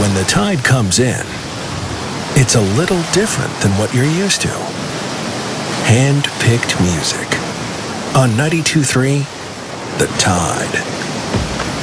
when the tide comes in, it's a little different than what you're used to. Hand-picked music on 92.3 The Tide.